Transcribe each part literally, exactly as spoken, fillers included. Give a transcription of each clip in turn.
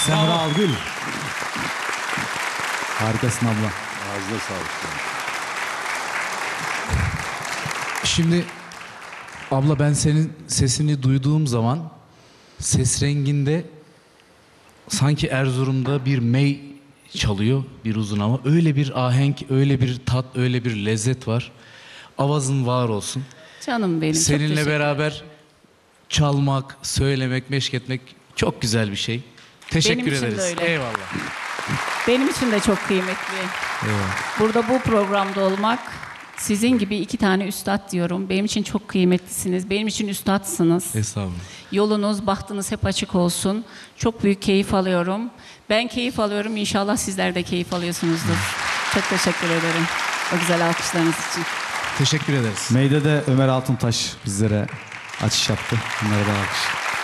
Semra Algül. Harikasın abla. Ağzına sağlık. Şimdi abla ben senin sesini duyduğum zaman ses renginde sanki Erzurum'da bir mey çalıyor bir uzun ama öyle bir ahenk, öyle bir tat, öyle bir lezzet var. Avazın var olsun. Canım benim. çok Seninle teşekkür beraber ederim. çalmak, söylemek, meşk etmek çok güzel bir şey. Teşekkür Benim için de ederiz. öyle. Eyvallah. Benim için de çok kıymetli. Eyvallah. Burada bu programda olmak, sizin gibi iki tane üstad diyorum. Benim için çok kıymetlisiniz. Benim için üstadsınız. Estağfurullah. Yolunuz, bahtınız hep açık olsun. Çok büyük keyif alıyorum. Ben keyif alıyorum. İnşallah sizler de keyif alıyorsunuzdur. Çok teşekkür ederim o güzel alkışlarınız için. Teşekkür ederiz. Meyde de Ömer Altuntaş bizlere açış yaptı. Bunlara da alkış.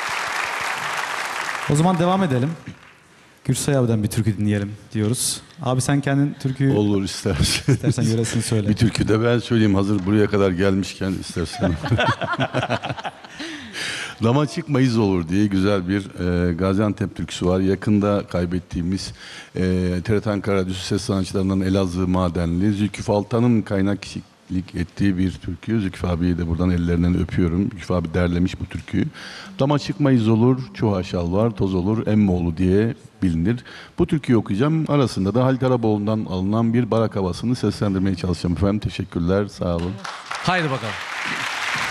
O zaman devam edelim. Gürsay abiden bir türkü dinleyelim diyoruz. Abi sen kendin türküyü Olur istersen. istersen yöresini söyle. Bir türkü de ben söyleyeyim hazır buraya kadar gelmişken istersen. Dama çıkmayız olur diye güzel bir e, Gaziantep türküsü var. Yakında kaybettiğimiz e, T R T Ankara Radyosu ses sanatçılarından Elazığ Madenli Zülküf Altan'ın kaynak kişilik ettiği bir türkü. Zülküf abiyi de buradan ellerinden öpüyorum. Zülküf abi derlemiş bu türküyü. Dama çıkmayız olur, çuha şal var, toz olur, emmoğlu diye bilinir. Bu türküyü okuyacağım. Arasında da Halit Araboğlu'ndan alınan bir barak havasını seslendirmeye çalışacağım efendim. Teşekkürler, sağ olun. Haydi bakalım.